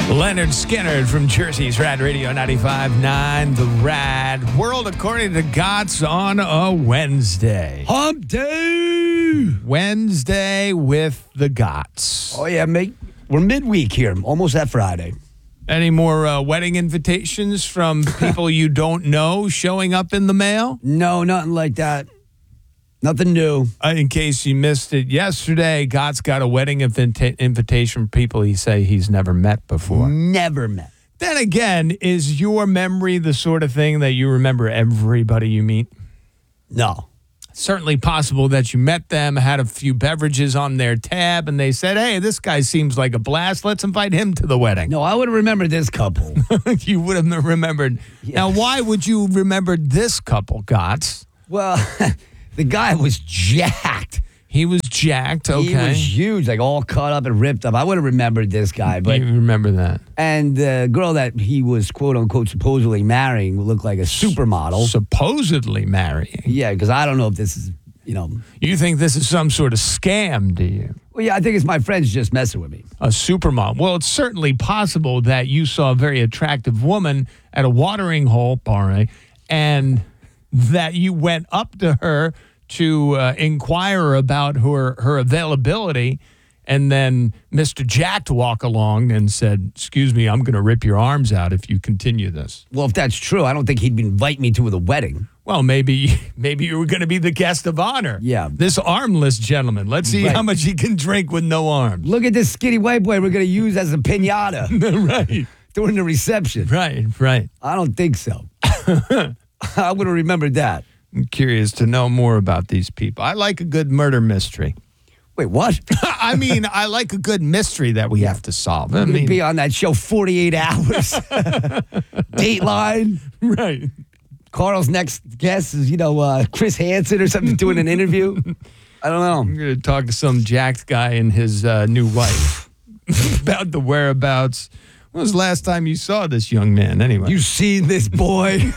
Leonard Skinner from Jersey's Rad Radio 95.9, The Rad World According to Gots on a Wednesday. Hump Day! Wednesday with the Gots. Oh, yeah, mate. We're midweek here, almost that Friday. Any more wedding invitations from people you don't know showing up in the mail? No, nothing like that. Nothing new. In case you missed it yesterday, Gott's got a wedding invitation from people he's never met before. Never met. Then again, is your memory the sort of thing that you remember everybody you meet? No. Certainly possible that you met them, had a few beverages on their tab, and they said, hey, this guy seems like a blast. Let's invite him to the wedding. No, I would have remembered this couple. You would have remembered. Yes. Now, why would you remember this couple, Gotts? Well, the guy was jacked. He was jacked, okay. He was huge, like all cut up and ripped up. I would have remembered this guy. But you remember that. And the girl that he was, quote unquote, supposedly marrying looked like a supermodel. Supposedly marrying? Yeah, because I don't know if this is, You think this is some sort of scam, do you? Well, yeah, I think it's my friends just messing with me. A supermodel. Well, it's certainly possible that you saw a very attractive woman at a watering hole, Barney, and that you went up to her to inquire about her availability, and then Mr. Jacked walk along and said, excuse me, I'm going to rip your arms out if you continue this. Well, if that's true, I don't think he'd invite me to the wedding. Well, maybe you were going to be the guest of honor. Yeah. This armless gentleman. Let's see how much he can drink with no arms. Look at this skinny white boy we're going to use as a piñata. Right. During the reception. Right. I don't think so. I would have remembered that. I'm curious to know more about these people. I like a good murder mystery. Wait, what? I mean, I like a good mystery that we have to solve. I mean, be on that show 48 hours. Dateline. Right. Carl's next guest is, Chris Hansen or something doing an interview. I don't know. I'm going to talk to some jacked guy and his new wife about the whereabouts. When was the last time you saw this young man, anyway? You seen this boy?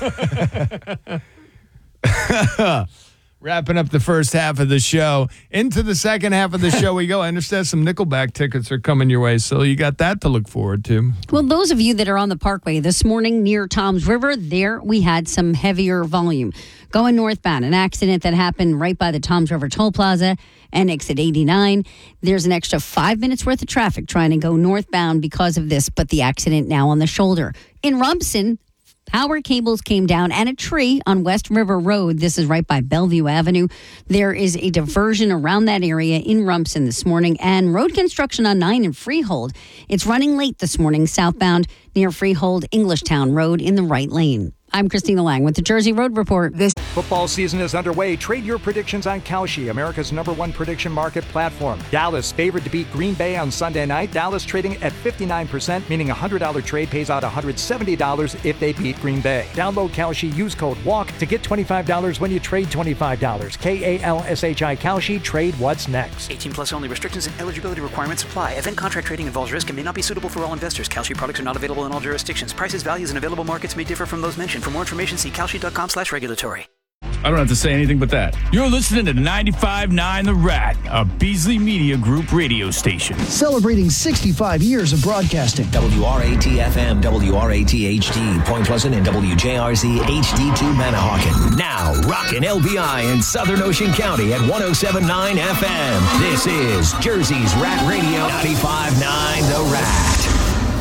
Wrapping up the first half of the show. Into the second half of the show we go. I understand some Nickelback tickets are coming your way, so you got that to look forward to. Well, those of you that are on the Parkway this morning near Toms River, there we had some heavier volume. Going northbound, an accident that happened right by the Toms River Toll Plaza and exit 89. There's an extra 5 minutes worth of traffic trying to go northbound because of this, but the accident now on the shoulder. In Rumson, power cables came down and a tree on West River Road. This is right by Bellevue Avenue. There is a diversion around that area in Rumson this morning, and road construction on 9 in Freehold. It's running late this morning southbound near Freehold Englishtown Road in the right lane. I'm Christina Lang with the Jersey Road Report. This football season is underway. Trade your predictions on Kalshi, America's #1 prediction market platform. Dallas favored to beat Green Bay on Sunday night. Dallas trading at 59%, meaning a $100 trade pays out $170 if they beat Green Bay. Download Kalshi, use code WALK to get $25 when you trade $25. KALSHI Kalshi, trade what's next. 18 plus only. Restrictions and eligibility requirements apply. Event contract trading involves risk and may not be suitable for all investors. Kalshi products are not available in all jurisdictions. Prices, values, and available markets may differ from those mentioned. For more information, see kalshi.com/regulatory. I don't have to say anything but that. You're listening to 95.9 The Rat, a Beasley Media Group radio station. Celebrating 65 years of broadcasting. WRAT-FM, WRAT-HD, Point Pleasant, and WJRZ HD2 Manahawkin. Now, rockin' LBI in Southern Ocean County at 107.9 FM. This is Jersey's Rat Radio 95.9 The Rat.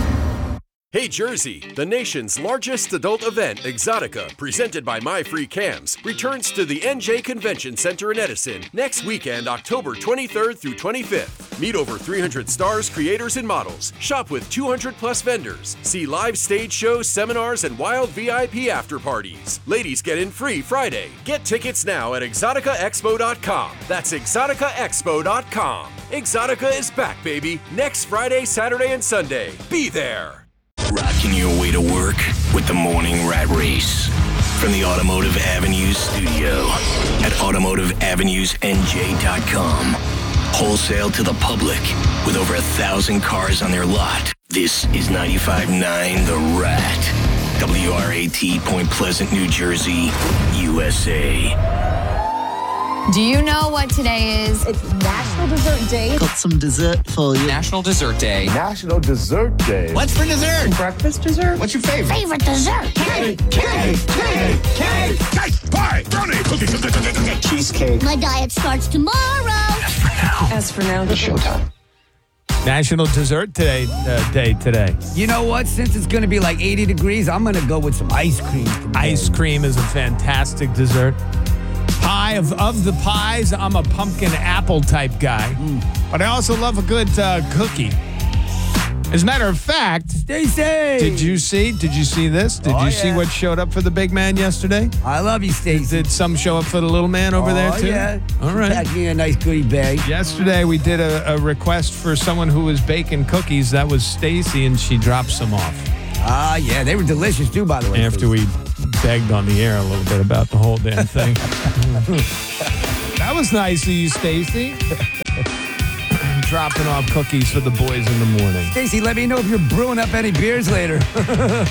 Hey Jersey, the nation's largest adult event, Exotica, presented by My Free Cams, returns to the NJ Convention Center in Edison next weekend, October 23rd through 25th. Meet over 300 stars, creators, and models. Shop with 200 plus vendors. See live stage shows, seminars, and wild VIP after parties. Ladies get in free Friday. Get tickets now at exoticaexpo.com. That's exoticaexpo.com. Exotica is back, baby. Next Friday, Saturday, and Sunday. Be there. Rocking your way to work with the Morning Rat Race. From the Automotive Avenues studio at automotiveavenusnj.com. Wholesale to the public with over 1,000 cars on their lot. This is 95.9 The Rat. WRAT, Point Pleasant, New Jersey, USA. Do you know what today is? It's National Dessert Day. Got some dessert for you. National Dessert Day. National Dessert Day. What's for dessert? Breakfast dessert. What's your favorite? Favorite dessert. Cake. Pie. Brownie. Cookie. Cheesecake. My diet starts tomorrow. As for now, It's showtime. National Dessert Day today. You know what? Since it's going to be like 80 degrees, I'm going to go with some ice cream today. Ice cream is a fantastic dessert. Pie of the pies, I'm a pumpkin apple type guy. But I also love a good cookie. As a matter of fact, Stacey! Did you see this? Did you see what showed up for the big man yesterday? I love you, Stacey. Did some show up for the little man over there too? Yeah. All right. Pack me a nice goodie bag. Yesterday we did a request for someone who was baking cookies. That was Stacy, and she dropped some off. Yeah, they were delicious too, by the way. After we begged on the air a little bit about the whole damn thing. That was nice of you, Stacy. Dropping off cookies for the boys in the morning. Stacey, let me know if you're brewing up any beers later.